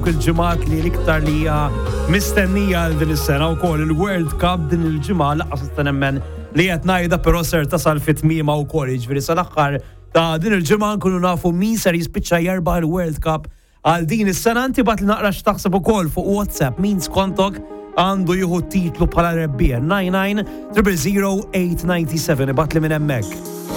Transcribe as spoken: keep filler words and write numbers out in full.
dawk il-ġimgħat li l-iktar li hija mistennija għal din is-sena wkoll il-World Cup din il-ġimgħa laqas tista' nemmen li qed ngħidha però ser tasal fit-tmiema wkoll, jiġifieri sal-aħħar ta' din il-ġimgħa nkunu nafu min ser jispiċċa jerbaħ il-World Cup għal din is-sena. Inti bat li naqra x'taħseb ukoll fuq WhatsApp min skontok għandu jieħu titlu bħala rebbieħ nine nine zero zero zero eight nine seven ibat li minn hemmhekk.